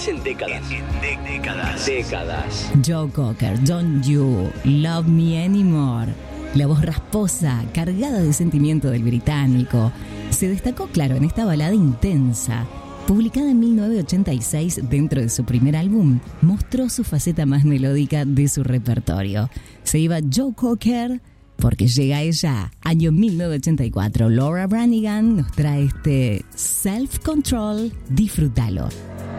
más en décadas. Décadas. Joe Cocker, Don't You Love Me Anymore. La voz rasposa, cargada de sentimiento del británico, se destacó, claro, en esta balada intensa. Publicada en 1986 dentro de su primer álbum, mostró su faceta más melódica de su repertorio. Se iba Joe Cocker porque llega ella. Año 1984, Laura Branigan nos trae este Self Control. Disfrútalo.